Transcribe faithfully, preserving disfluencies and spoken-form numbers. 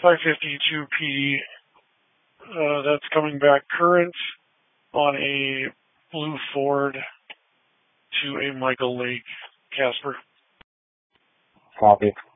five fifty-two P. Uh, that's coming back current on a blue Ford to a Michael Lake. Casper. Copy.